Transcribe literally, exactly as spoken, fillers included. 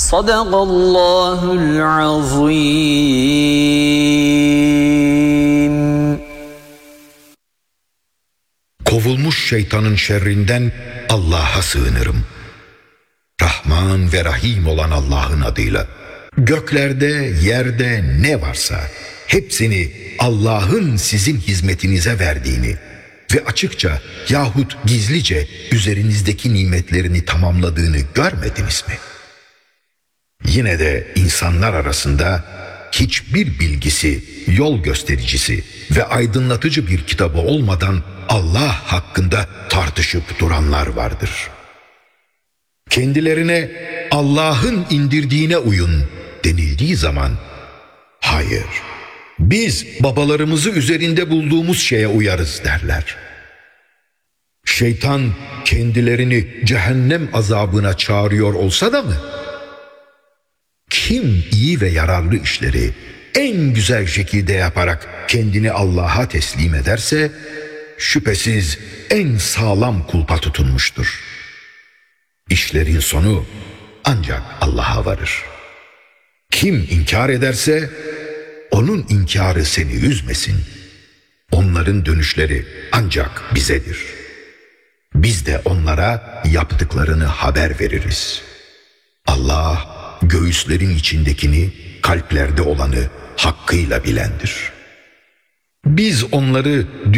Sadakallahul azim. Kovulmuş şeytanın şerrinden Allah'a sığınırım. Rahman ve Rahim olan Allah'ın adıyla. Göklerde, yerde ne varsa hepsini Allah'ın sizin hizmetinize verdiğini ve açıkça yahut gizlice üzerinizdeki nimetlerini tamamladığını görmediniz mi? Yine de insanlar arasında hiçbir bilgisi, yol göstericisi ve aydınlatıcı bir kitabı olmadan Allah hakkında tartışıp duranlar vardır. Kendilerine Allah'ın indirdiğine uyun denildiği zaman, hayır, biz babalarımızı üzerinde bulduğumuz şeye uyarız derler. Şeytan kendilerini cehennem azabına çağırıyor olsa da mı? Kim iyi ve yararlı işleri en güzel şekilde yaparak kendini Allah'a teslim ederse, şüphesiz en sağlam kulpa tutunmuştur. İşlerin sonu ancak Allah'a varır. Kim inkar ederse, onun inkarı seni üzmesin. Onların dönüşleri ancak bizedir. Biz de onlara yaptıklarını haber veririz. Allah, göğüslerin içindekini, kalplerde olanı hakkıyla bilendir. Biz onları